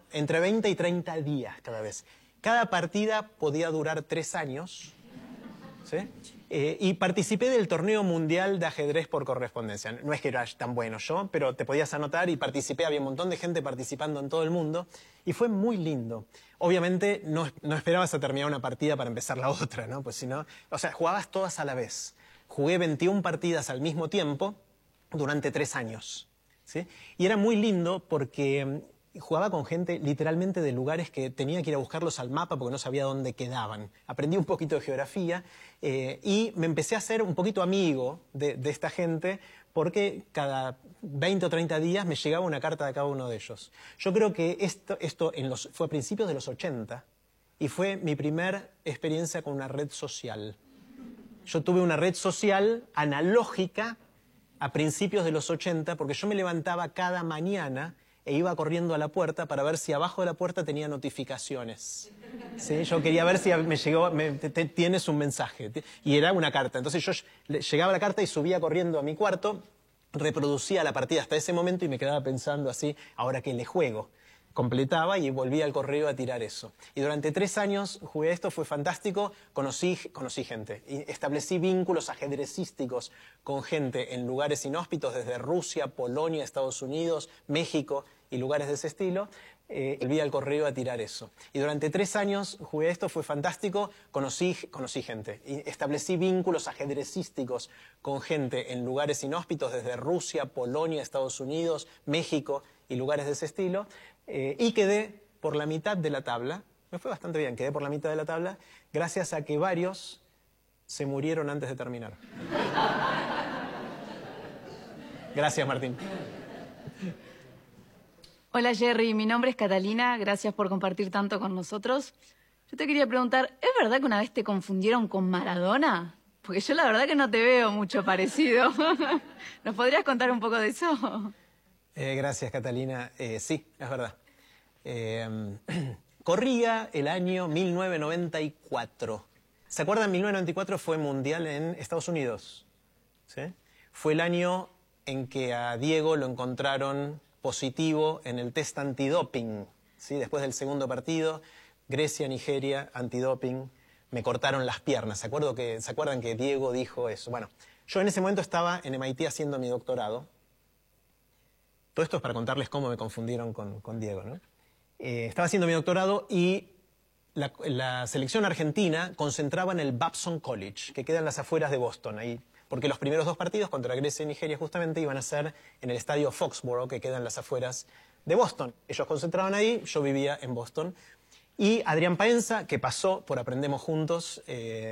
entre 20 y 30 días cada vez. Cada partida podía durar 3 años, ¿sí? Y participé del torneo mundial de ajedrez por correspondencia. No es que era tan bueno yo, pero te podías anotar y participé. Había un montón de gente participando en todo el mundo y fue muy lindo. Obviamente no esperabas a terminar una partida para empezar la otra, ¿no? Pues si no, o sea, jugabas todas a la vez. Jugué 21 partidas al mismo tiempo durante 3 años, ¿sí? Y era muy lindo porque jugaba con gente literalmente de lugares que tenía que ir a buscarlos al mapa porque no sabía dónde quedaban. Aprendí un poquito de geografía y me empecé a hacer un poquito amigo de esta gente porque cada 20 o 30 días me llegaba una carta de cada uno de ellos. Yo creo que esto fue a principios de los 80 y fue mi primera experiencia con una red social. Yo tuve una red social analógica a principios de los 80 porque yo me levantaba cada mañana e iba corriendo a la puerta para ver si abajo de la puerta tenía notificaciones. ¿Sí? Yo quería ver si me llegó, tienes un mensaje. Y era una carta. Entonces yo llegaba la carta y subía corriendo a mi cuarto, reproducía la partida hasta ese momento y me quedaba pensando así, ahora que le juego. Completaba y volvía al correo a tirar eso. Y durante 3 años jugué esto, fue fantástico, conocí gente. Y establecí vínculos ajedrecísticos con gente en lugares inhóspitos, desde Rusia, Polonia, Estados Unidos, México y lugares de ese estilo. Volví al correo a tirar eso. Y durante 3 años jugué esto, fue fantástico, conocí gente. Y establecí vínculos ajedrecísticos con gente en lugares inhóspitos, desde Rusia, Polonia, Estados Unidos, México y lugares de ese estilo. Y quedé por la mitad de la tabla. Me fue bastante bien, quedé por la mitad de la tabla, gracias a que varios se murieron antes de terminar. Gracias, Martín. Hola, Jerry. Mi nombre es Catalina. Gracias por compartir tanto con nosotros. Yo te quería preguntar, ¿es verdad que una vez te confundieron con Maradona? Porque yo la verdad que no te veo mucho parecido. ¿Nos podrías contar un poco de eso? Gracias, Catalina. Sí, es verdad. Corría el año 1994. ¿Se acuerdan? 1994 fue mundial en Estados Unidos, ¿sí? Fue el año en que a Diego lo encontraron positivo en el test antidoping, ¿sí? Después del segundo partido, Grecia, Nigeria, antidoping, me cortaron las piernas. ¿Se acuerdan que Diego dijo eso? Bueno, yo en ese momento estaba en MIT haciendo mi doctorado. Todo esto es para contarles cómo me confundieron con Diego, ¿no? Estaba haciendo mi doctorado y la selección argentina concentraba en el Babson College, que queda en las afueras de Boston, ahí, porque los primeros 2 partidos contra Grecia y Nigeria justamente iban a ser en el estadio Foxborough, que queda en las afueras de Boston. Ellos concentraban ahí, yo vivía en Boston. Y Adrián Paenza, que pasó por Aprendemos Juntos,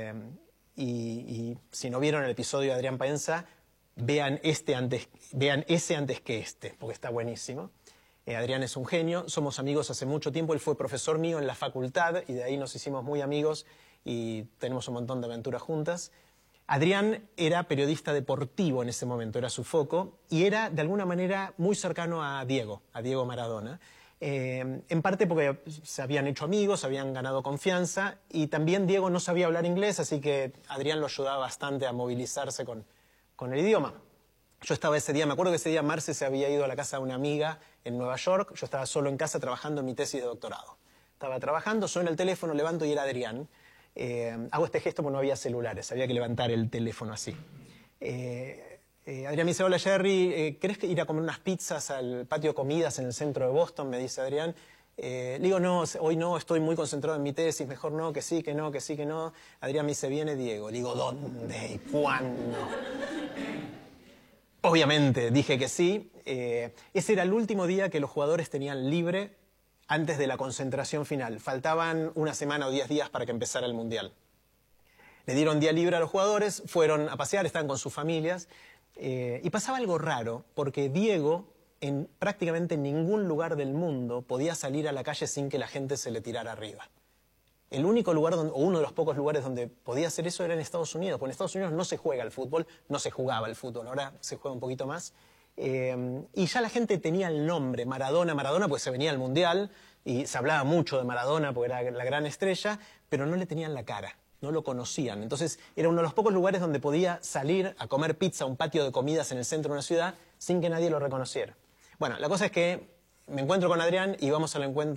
y si no vieron el episodio de Adrián Paenza, vean ese antes que este, porque está buenísimo. Adrián es un genio, somos amigos hace mucho tiempo, él fue profesor mío en la facultad y de ahí nos hicimos muy amigos y tenemos un montón de aventuras juntas. Adrián era periodista deportivo en ese momento, era su foco, y era de alguna manera muy cercano a Diego Maradona. En parte porque se habían hecho amigos, habían ganado confianza, y también Diego no sabía hablar inglés, así que Adrián lo ayudaba bastante a movilizarse con el idioma. Yo estaba ese día, me acuerdo que ese día Marce se había ido a la casa de una amiga en Nueva York, yo estaba solo en casa trabajando en mi tesis de doctorado. Estaba trabajando, suena el teléfono, levanto y era Adrián. Hago este gesto porque no había celulares, había que levantar el teléfono así. Adrián me dice, hola Jerry, ¿querés ir a comer unas pizzas al patio de comidas en el centro de Boston? Me dice Adrián. Le digo, no, hoy no, estoy muy concentrado en mi tesis, mejor no, que sí, que no, que sí, que no. Adrián me dice, viene Diego. Le digo, ¿dónde y cuándo? Obviamente dije que sí. Ese era el último día que los jugadores tenían libre antes de la concentración final. Faltaban 1 semana o 10 días para que empezara el Mundial. Le dieron día libre a los jugadores, fueron a pasear, estaban con sus familias. Y pasaba algo raro, porque Diego, en prácticamente ningún lugar del mundo, podía salir a la calle sin que la gente se le tirara arriba. El único lugar, o uno de los pocos lugares donde podía hacer eso era en Estados Unidos, porque en Estados Unidos no se juega el fútbol, no se jugaba el fútbol, ahora se juega un poquito más. Y ya la gente tenía el nombre, Maradona, pues se venía al Mundial, y se hablaba mucho de Maradona porque era la gran estrella, pero no le tenían la cara, no lo conocían. Entonces era uno de los pocos lugares donde podía salir a comer pizza a un patio de comidas en el centro de una ciudad sin que nadie lo reconociera. Bueno, la cosa es que me encuentro con Adrián y vamos al encuentro